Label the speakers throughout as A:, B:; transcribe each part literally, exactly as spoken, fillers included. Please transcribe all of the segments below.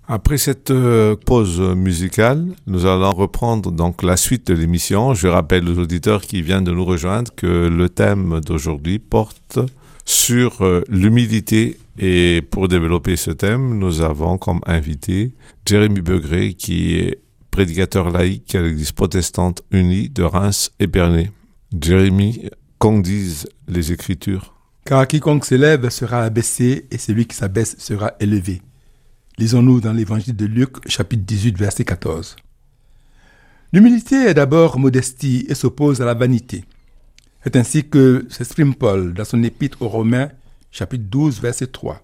A: Après cette euh, pause musicale, nous allons reprendre donc la suite de l'émission. Je rappelle aux auditeurs qui viennent de nous rejoindre que le thème d'aujourd'hui porte sur euh, l'humilité. Et pour développer ce thème, nous avons comme invité Jérémy Begré, qui est prédicateur laïque à l'Église protestante unie de Reims-Épernay. Jérémy, qu'en disent les Écritures?
B: Car quiconque s'élève sera abaissé, et celui qui s'abaisse sera élevé. Lisons-nous dans l'évangile de Luc, chapitre dix-huit, verset quatorze. L'humilité est d'abord modestie et s'oppose à la vanité. C'est ainsi que s'exprime Paul dans son épître aux Romains, chapitre douze, verset trois.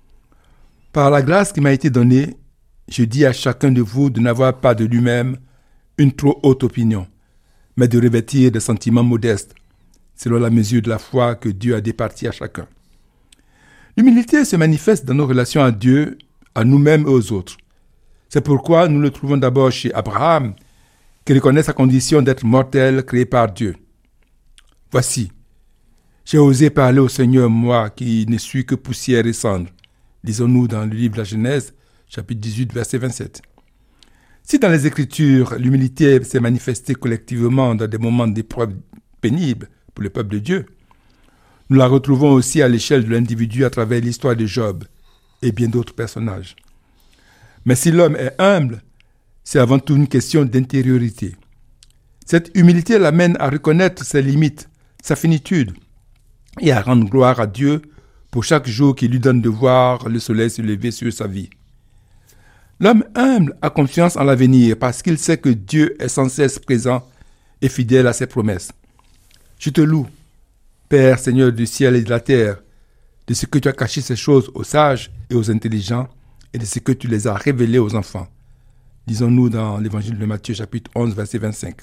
B: Par la grâce qui m'a été donnée, je dis à chacun de vous de n'avoir pas de lui-même une trop haute opinion, mais de revêtir des sentiments modestes, selon la mesure de la foi que Dieu a départie à chacun. L'humilité se manifeste dans nos relations à Dieu, à nous-mêmes et aux autres. C'est pourquoi nous le trouvons d'abord chez Abraham, qui reconnaît sa condition d'être mortel créé par Dieu. Voici, j'ai osé parler au Seigneur, moi, qui ne suis que poussière et cendre. Lisons-nous dans le livre de la Genèse, chapitre dix-huit, verset vingt-sept. Si dans les Écritures, l'humilité s'est manifestée collectivement dans des moments d'épreuve pénibles pour le peuple de Dieu, nous la retrouvons aussi à l'échelle de l'individu à travers l'histoire de Job et bien d'autres personnages. Mais si l'homme est humble, c'est avant tout une question d'intériorité. Cette humilité l'amène à reconnaître ses limites, sa finitude, et à rendre gloire à Dieu pour chaque jour qui lui donne de voir le soleil se lever sur sa vie. L'homme humble a confiance en l'avenir parce qu'il sait que Dieu est sans cesse présent et fidèle à ses promesses. Je te loue, Père, Seigneur du ciel et de la terre, de ce que tu as caché ces choses aux sages et aux intelligents, et de ce que tu les as révélées aux enfants. Lisons-nous dans l'évangile de Matthieu, chapitre onze, verset vingt-cinq.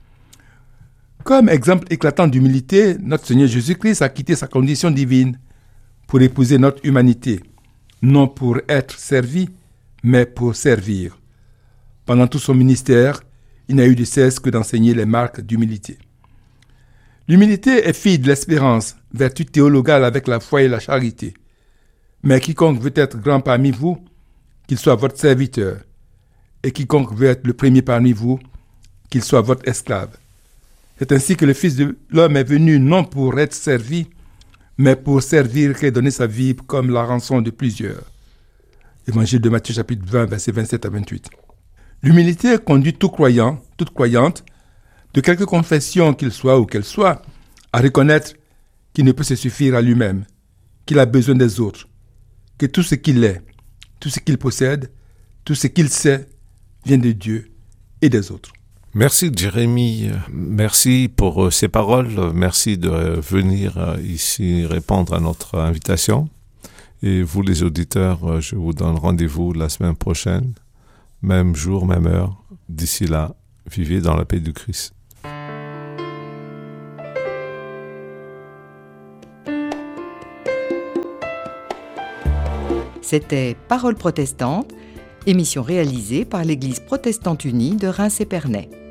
B: Comme exemple éclatant d'humilité, notre Seigneur Jésus-Christ a quitté sa condition divine pour épouser notre humanité, non pour être servi, mais pour servir. Pendant tout son ministère, il n'a eu de cesse que d'enseigner les marques d'humilité. L'humilité est fille de l'espérance, vertu théologale avec la foi et la charité. Mais quiconque veut être grand parmi vous, qu'il soit votre serviteur. Et quiconque veut être le premier parmi vous, qu'il soit votre esclave. C'est ainsi que le Fils de l'homme est venu non pour être servi, mais pour servir et donner sa vie comme la rançon de plusieurs. Évangile de Matthieu chapitre vingt, versets vingt-sept à vingt-huit. L'humilité conduit tout croyant, toute croyante, de quelque confession qu'il soit ou qu'elle soit, à reconnaître qu'il ne peut se suffire à lui-même, qu'il a besoin des autres, que tout ce qu'il est, tout ce qu'il possède, tout ce qu'il sait, vient de Dieu et des autres.
A: Merci Jérémy, merci pour ces paroles, merci de venir ici répondre à notre invitation. Et vous les auditeurs, je vous donne rendez-vous la semaine prochaine, même jour, même heure. D'ici là, vivez dans la paix du Christ.
C: C'était Paroles protestantes, émission réalisée par l'Église protestante unie de Reims-Épernay.